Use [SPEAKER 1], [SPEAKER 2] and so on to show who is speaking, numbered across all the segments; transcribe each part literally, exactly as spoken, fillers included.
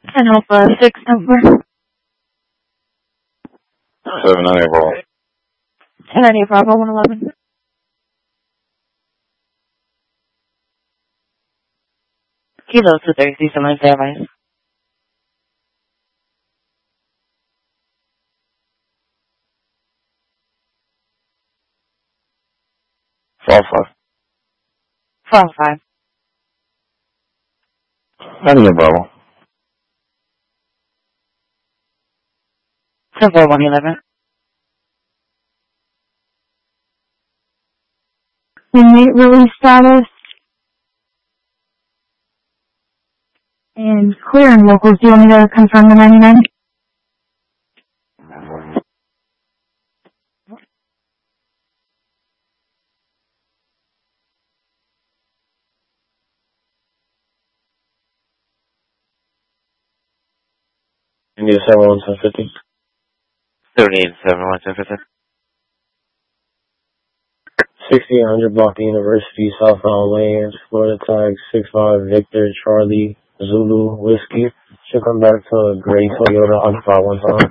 [SPEAKER 1] ten Alpha six number.
[SPEAKER 2] seven ninety Bravo.
[SPEAKER 1] ten ninety Bravo one eleven. Kilo two thirty seven Airlines.
[SPEAKER 2] Four five.
[SPEAKER 1] Four five.
[SPEAKER 2] ninety Bravo.
[SPEAKER 1] ten four one eleven. Inmate release status. And clearing locals. Do you want me to confirm the ninety-nine?
[SPEAKER 2] India seven one ten fifty.
[SPEAKER 3] thirty-eight seven one ten fifty.
[SPEAKER 2] sixty-eight hundred Block University, Southbound Lanes, Florida tag six five Victor Charlie Zulu Whiskey. Should come back to a gray Toyota Occupy one time.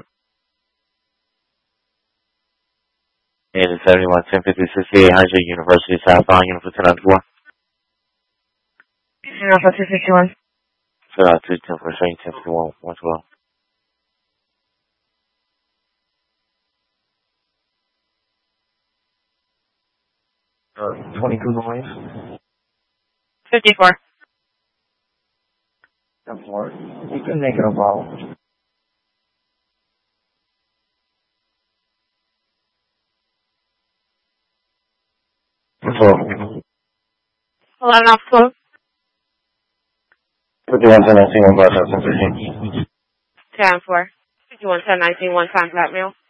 [SPEAKER 3] And seventy-one ten fifty, sixty-eight hundred University Southbound, Uniform ten ninety-four.
[SPEAKER 1] Alpha two fifty-one.
[SPEAKER 3] Fill out two ten for straight ten fifty-one, one twelve.
[SPEAKER 2] Uh, twenty-two noise.
[SPEAKER 1] fifty-four.
[SPEAKER 2] ten four. You can make it a Bravo. So,
[SPEAKER 1] eleven off twelve.
[SPEAKER 2] fifty-one ten nineteen one five seven fifteen.
[SPEAKER 1] ten four. fifty-one ten nineteen one time flat mail.